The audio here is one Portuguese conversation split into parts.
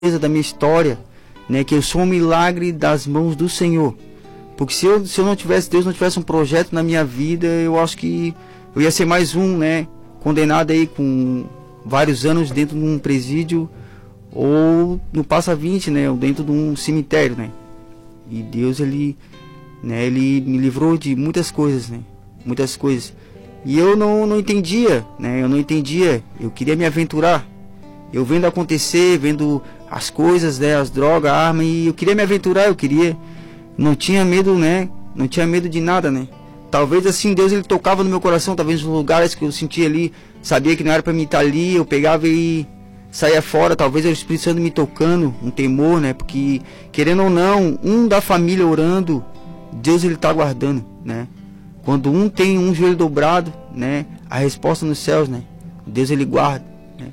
da minha história, né, que eu sou um milagre das mãos do Senhor. Porque se eu não tivesse, Deus não tivesse um projeto na minha vida, eu acho que eu ia ser mais um, né, condenado aí com vários anos dentro de um presídio ou no Passa 20, né, ou dentro de um cemitério, né. E Deus, ele me livrou de muitas coisas, né, muitas coisas. E eu não entendia, né, eu queria me aventurar. Eu vendo acontecer, vendo as coisas, né, as drogas, a arma, e eu queria me aventurar, não tinha medo, né, não tinha medo de nada, né. Talvez assim Deus, ele tocava no meu coração, talvez nos lugares que eu sentia ali, sabia que não era para mim estar ali, eu pegava e saía fora. Talvez era o Espírito Santo me tocando, um temor, né, porque querendo ou não, um da família orando, Deus, ele tá guardando, né. Quando um tem um joelho dobrado, né, a resposta nos céus, né, Deus, ele guarda, né.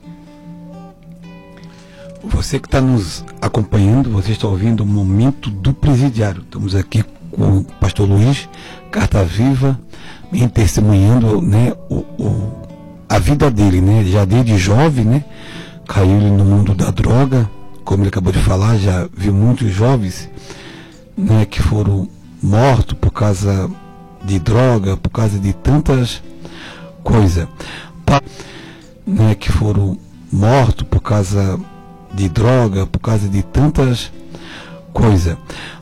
Você que está nos acompanhando, você está ouvindo o Momento do Presidiário. Estamos aqui com o pastor Luiz Carta Viva, testemunhando, né, a vida dele, né, já desde jovem, né, caiu ele no mundo da droga, como ele acabou de falar, já viu muitos jovens, né, que foram mortos por causa de droga, por causa de tantas coisas, né, que foram mortos por causa de droga, por causa de tantas coisas.